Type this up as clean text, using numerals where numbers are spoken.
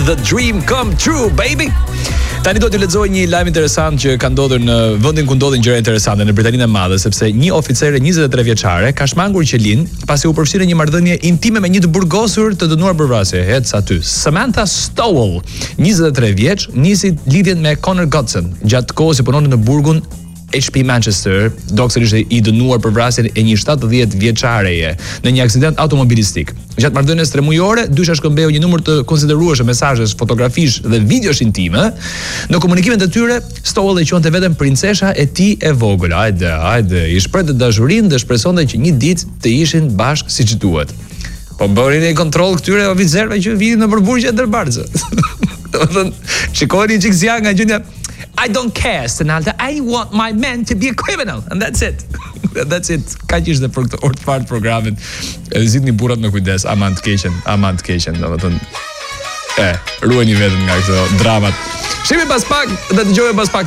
the dream come true, baby. Tani do t'ju lexoj një lajm interesant që ka ndodhur në vendin ku ndodhin gjëra interesante në Britaninë e Madhe, sepse një oficere 23 vjeçare ka shmangur qelin pasi u përfshirë në një marrëdhënie intime me një të burgosur të dënuar për vrasje. Hec aty. Samantha Stowell, 23 vjeç, nisi lidhjen me Connor Godson gjatë kohës që punonin në burgun HP Manchester, doktor ishte i dënuar për vrasjen e një 70 vjeçareje në një aksident automobilistik. Gjatë marrëdhënies 3 mujore, dysha shkëmbeu një numër të konsiderueshëm mesazhesh, fotografish dhe videosh intime. Në komunikimet e tyre, Stowell e quante veten princesha e tij e vogël. Hajde, i shprehte dashurinë dhe shpresonte që një ditë të ishin bashkë siç duhet. Po bërin një kontroll këtyre oficerëve që vinin në përburgje ndërbarze. Domethënë, shikoni çik zja nga gjendja. I don't care, Stenalda. I want my man to be a criminal, and that's it. That's it. Kaq ishte për këtë orë të parë të programit. Zgjidhni burrat me kujdes, aman të keqen, domethënë. Ruajini veten nga këto dramat. Shihemi pas pak, do të dëgjojmë pas pak.